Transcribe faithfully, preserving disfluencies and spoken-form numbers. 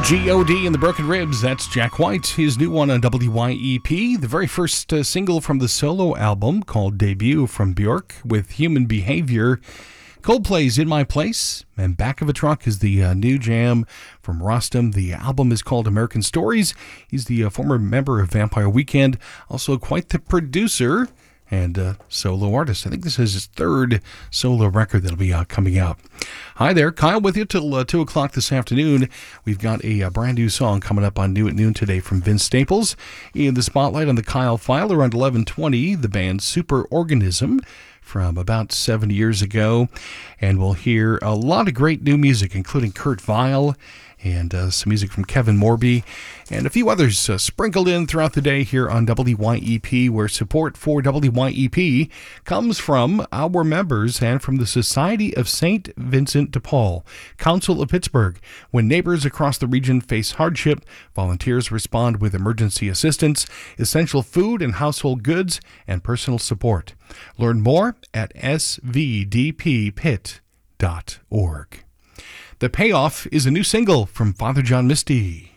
G O D and the Broken Ribs, that's Jack White, his new one on W Y E P, the very first uh, single from the solo album called Debut from Bjork with Human Behavior. Coldplay's In My Place, and Back of a Truck is the uh, new jam from Rostam. The album is called American Stories. He's the uh, former member of Vampire Weekend, also quite the producer and uh, solo artist. I think this is his third solo record that'll be uh, coming out. Hi there, Kyle with you till uh, two o'clock this afternoon. We've got a, a brand new song coming up on New at Noon today from Vince Staples. In the spotlight on the Kyle File around eleven twenty, the band Superorganism from about seven years ago. And we'll hear a lot of great new music, including Kurt Vile and uh, some music from Kevin Morby and a few others uh, sprinkled in throughout the day here on W Y E P, where support for W Y E P comes from our members and from the Society of Saint Vincent de Paul, Council of Pittsburgh. When neighbors across the region face hardship, volunteers respond with emergency assistance, essential food and household goods, and personal support. Learn more at s v d p pit dot org. The Payoff is a new single from Father John Misty.